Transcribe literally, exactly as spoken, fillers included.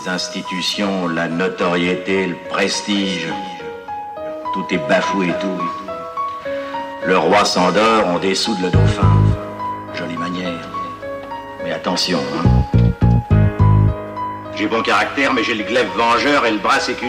Les institutions, la notoriété, le prestige, tout est bafoué et tout. Le roi s'endort, on dessoude le dauphin. Jolie manière. Mais attention, hein. J'ai bon caractère, mais j'ai le glaive vengeur et le bras séculaire.